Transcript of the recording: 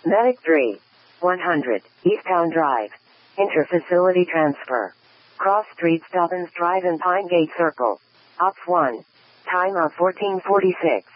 Medic 3. 100, Easttown Drive. Inter-facility transfer. Cross Street Stobbins Drive and Pine Gate Circle. Ops 1. Time of 1446.